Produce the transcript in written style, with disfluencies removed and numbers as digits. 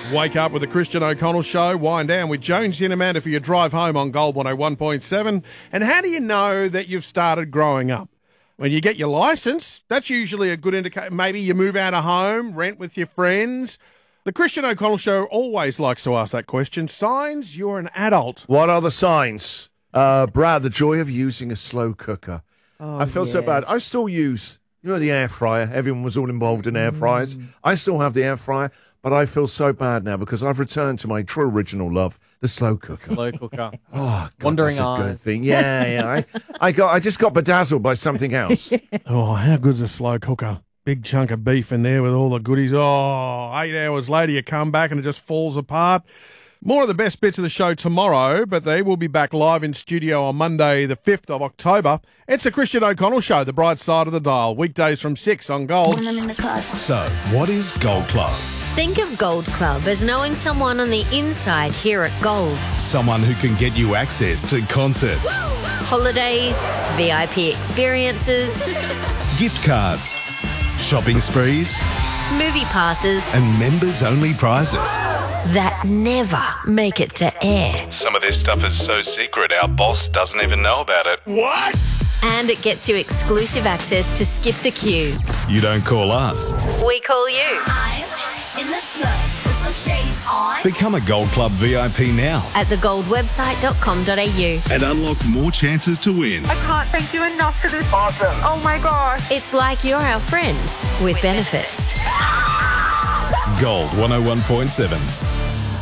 Wake up with the Christian O'Connell Show. Wind down with Jones and Amanda for your drive home on Gold 101.7. And how do you know that you've started growing up? When you get your licence, that's usually a good indicator. Maybe you move out of home, rent with your friends. The Christian O'Connell Show always likes to ask that question. Signs you're an adult. What are the signs? Brad, the joy of using a slow cooker. I feel so bad. I still use, the air fryer. Everyone was all involved in air fryers. I still have the air fryer. But I feel so bad now because I've returned to my true original love, the slow cooker. Slow cooker. Oh, God, Wandering that's a good eyes. thing. Yeah. I just got bedazzled by something else. Oh, how good's a slow cooker? Big chunk of beef in there with all the goodies. Oh, 8 hours later you come back and it just falls apart. More of the best bits of the show tomorrow, but they will be back live in studio on Monday, the 5th of October. It's the Christian O'Connell Show, the bright side of the dial. Weekdays from 6 on Gold. So, what is Gold Club? Think of Gold Club as knowing someone on the inside here at Gold. Someone who can get you access to concerts, Holidays, VIP experiences, gift cards, shopping sprees, movie passes and members-only prizes. that never make it to air. Some of this stuff is so secret our boss doesn't even know about it. What? And it gets you exclusive access to Skip the Queue. You don't call us. We call you. I'm in the club with some shades on. Become a Gold Club VIP now At thegoldwebsite.com.au. and unlock more chances to win. I can't thank you enough for this. Awesome. Oh my gosh. It's like you're our friend with benefits. Gold 101.7.